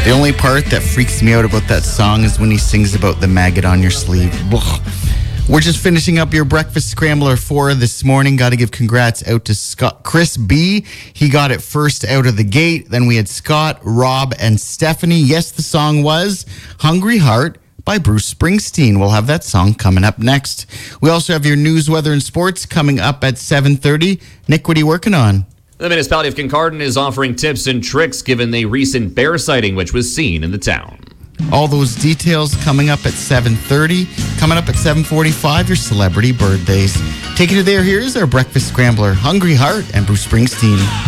The only part that freaks me out about that song is when he sings about the maggot on your sleeve. Ugh. We're just finishing up your breakfast scrambler for this morning. Got to give congrats out to Chris B. He got it first out of the gate. Then we had Scott, Rob, and Stephanie. Yes, the song was Hungry Heart by Bruce Springsteen. We'll have that song coming up next. We also have your news, weather, and sports coming up at 7:30. Nick, what are you working on? The municipality of Kincardine is offering tips and tricks given the recent bear sighting which was seen in the town. All those details coming up at 7:30. Coming up at 7:45, your celebrity birthdays. Taking it there, here's our breakfast scrambler, Hungry Heart and Bruce Springsteen.